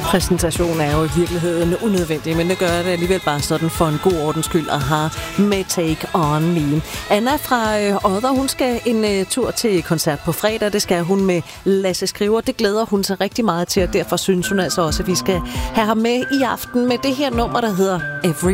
Præsentation er jo i virkeligheden unødvendig, men det gør det alligevel bare sådan for en god ordens skyld at have med Take On Me. Anna fra Odder, hun skal en tur til koncert på fredag. Det skal hun med Lasse Skriver. Det glæder hun sig rigtig meget til, og derfor synes hun altså også, at vi skal have ham med i aften med det her nummer, der hedder Every